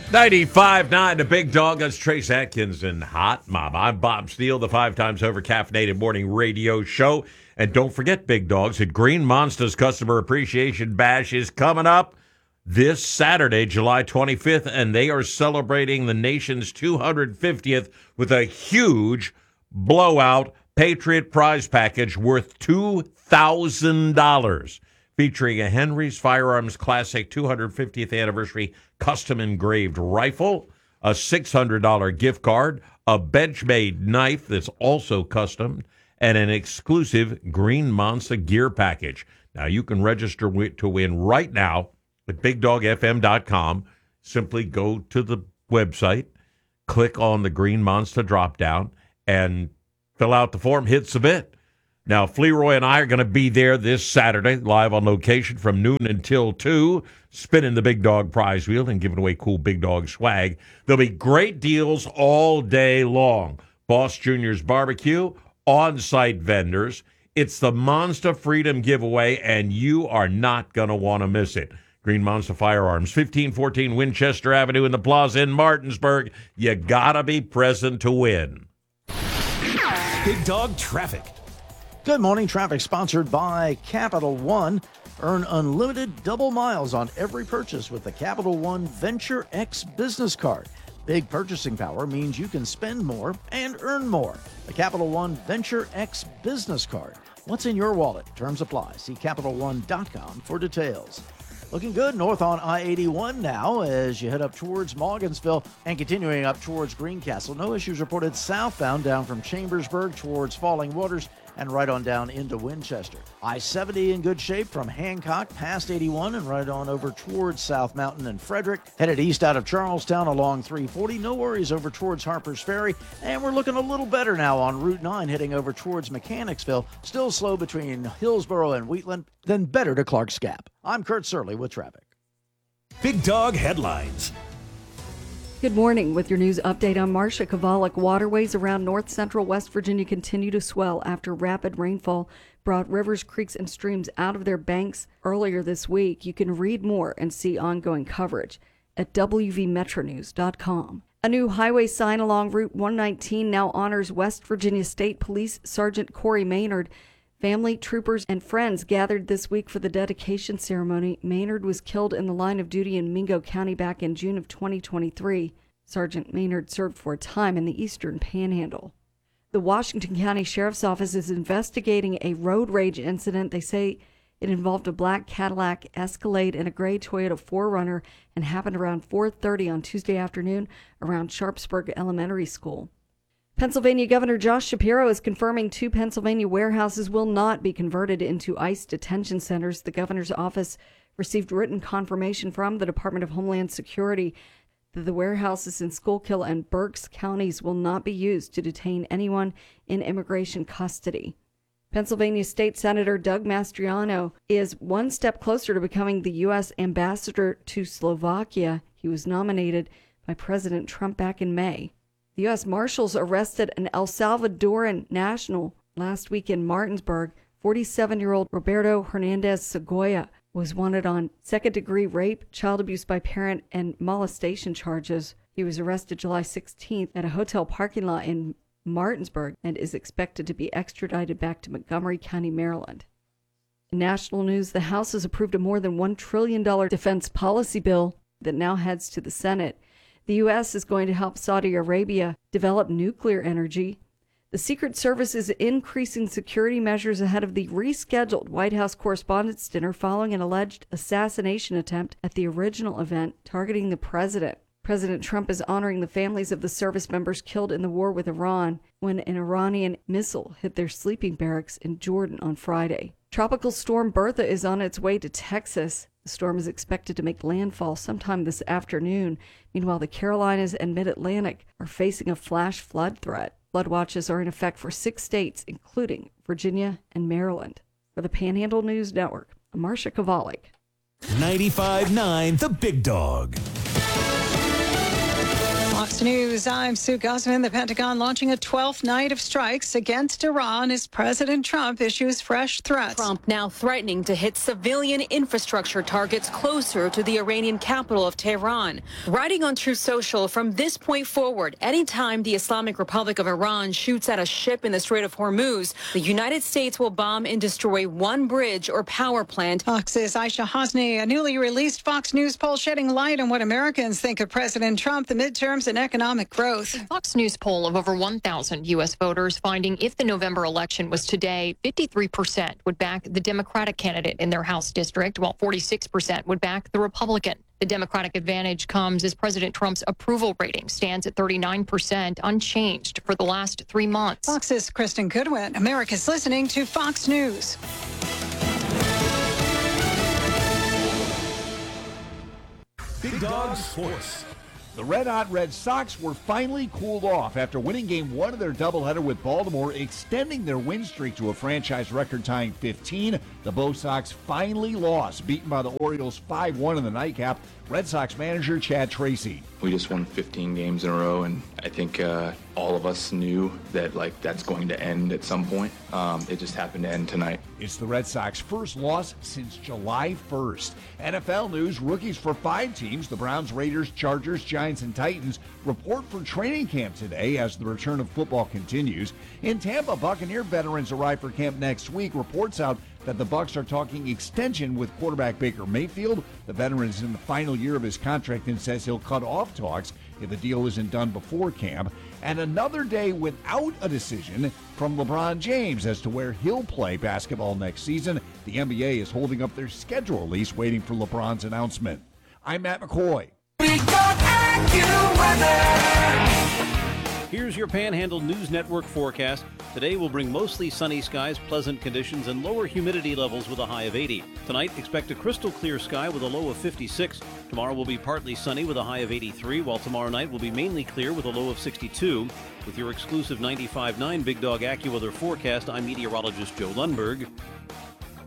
95.9, the Big Dog. That's Trace Atkins and Hot Mom. I'm Bob Steele, the 5 times over caffeinated morning radio show. And don't forget, Big Dogs, that Green Monster's Customer Appreciation Bash is coming up this Saturday, July 25th, and they are celebrating the nation's 250th with a huge blowout Patriot prize package worth $2,000. Featuring a Henry's Firearms Classic 250th Anniversary Custom Engraved Rifle, a $600 gift card, a Benchmade knife that's also custom, and an exclusive Green Monster gear package. Now, you can register to win right now at BigDogFM.com. Simply go to the website, click on the Green Monster drop-down, and fill out the form, hit submit. Now, Fleroy and I are going to be there this Saturday, live on location from noon until 2, spinning the Big Dog prize wheel and giving away cool Big Dog swag. There'll be great deals all day long. Boss Junior's Barbecue, on-site vendors. It's the Monster Freedom Giveaway, and you are not going to want to miss it. Green Monster Firearms, 1514 Winchester Avenue in the Plaza in Martinsburg. You got to be present to win. Big Dog Traffic. Good morning. Traffic sponsored by Capital One. Earn unlimited double miles on every purchase with the Capital One Venture X business card. Big purchasing power means you can spend more and earn more. The Capital One Venture X business card. What's in your wallet? Terms apply. See CapitalOne.com for details. Looking good north on I-81 now as you head up towards Morgansville and continuing up towards Greencastle. No issues reported southbound down from Chambersburg towards Falling Waters and right on down into Winchester. I-70 in good shape from Hancock past 81 and right on over towards South Mountain and Frederick. Headed east out of Charlestown along 340. No worries over towards Harper's Ferry. And we're looking a little better now on Route 9 heading over towards Mechanicsville. Still slow between Hillsboro and Wheatland, then better to Clark's Gap. I'm Kurt Surley with traffic. Big Dog Headlines. Good morning. With your news update on Marcia Kavalik, waterways around north central West Virginia continue to swell after rapid rainfall brought rivers, creeks, and streams out of their banks earlier this week. You can read more and see ongoing coverage at WVMetroNews.com. A new highway sign along Route 119 now honors West Virginia State Police Sergeant Corey Maynard. Family, troopers, and friends gathered this week for the dedication ceremony. Maynard was killed in the line of duty in Mingo County back in June of 2023. Sergeant Maynard served for a time in the Eastern Panhandle. The Washington County Sheriff's Office is investigating a road rage incident. They say it involved a black Cadillac Escalade and a gray Toyota 4Runner and happened around 4:30 on Tuesday afternoon around Sharpsburg Elementary School. Pennsylvania Governor Josh Shapiro is confirming 2 Pennsylvania warehouses will not be converted into ICE detention centers. The governor's office received written confirmation from the Department of Homeland Security that the warehouses in Schuylkill and Berks counties will not be used to detain anyone in immigration custody. Pennsylvania State Senator Doug Mastriano is one step closer to becoming the U.S. ambassador to Slovakia. He was nominated by President Trump back in May. The U.S. Marshals arrested an El Salvadoran national last week in Martinsburg. 47-year-old Roberto Hernandez Segoya was wanted on second-degree rape, child abuse by parent, and molestation charges. He was arrested July 16th at a hotel parking lot in Martinsburg and is expected to be extradited back to Montgomery County, Maryland. In national news, the House has approved a more than $1 trillion defense policy bill that now heads to the Senate. The U.S. is going to help Saudi Arabia develop nuclear energy. The Secret Service is increasing security measures ahead of the rescheduled White House Correspondents' Dinner following an alleged assassination attempt at the original event targeting the president. President Trump is honoring the families of the service members killed in the war with Iran when an Iranian missile hit their sleeping barracks in Jordan on Friday. Tropical storm Bertha is on its way to Texas. The storm is expected to make landfall sometime this afternoon. Meanwhile, the Carolinas and Mid-Atlantic are facing a flash flood threat. Flood watches are in effect for 6 states, including Virginia and Maryland. For the Panhandle News Network, I'm Marcia Kavalik. 95.9 The Big Dog. Fox News, I'm Sue Guzman. The Pentagon launching a 12th night of strikes against Iran as President Trump issues fresh threats. Trump now threatening to hit civilian infrastructure targets closer to the Iranian capital of Tehran. Writing on Truth Social, from this point forward, anytime the Islamic Republic of Iran shoots at a ship in the Strait of Hormuz, the United States will bomb and destroy one bridge or power plant. Fox's Aisha Hosni, a newly released Fox News poll shedding light on what Americans think of President Trump, the midterms, and economic growth. Fox News poll of over 1,000 U.S. voters finding if the November election was today, 53% would back the Democratic candidate in their House district, while 46% would back the Republican. The Democratic advantage comes as President Trump's approval rating stands at 39%, unchanged for the last 3 months. Fox's Kristen Goodwin. America's listening to Fox News. Big Dog Sports. The red-hot Red Sox were finally cooled off after winning Game 1 of their doubleheader with Baltimore, extending their win streak to a franchise record-tying 15. The Bo Sox finally lost, beaten by the Orioles 5-1 in the nightcap. Red Sox manager Chad Tracy. We just won 15 games in a row, and I think all of us knew that that's going to end at some point. It just happened to end tonight. It's the Red Sox' first loss since July 1st. NFL news, rookies for 5 teams, the Browns, Raiders, Chargers, Giants, and Titans, report for training camp today as the return of football continues. In Tampa, Buccaneer veterans arrive for camp next week. Reports out that the Bucs are talking extension with quarterback Baker Mayfield. The veteran is in the final year of his contract and says he'll cut off talks if the deal isn't done before camp. And another day without a decision from LeBron James as to where he'll play basketball next season. The NBA is holding up their schedule release, waiting for LeBron's announcement. I'm Matt McCoy. Here's your Panhandle News Network forecast. Today will bring mostly sunny skies, pleasant conditions, and lower humidity levels with a high of 80. Tonight, expect a crystal clear sky with a low of 56. Tomorrow will be partly sunny with a high of 83, while tomorrow night will be mainly clear with a low of 62. With your exclusive 95.9 Big Dog AccuWeather forecast, I'm meteorologist Joe Lundberg.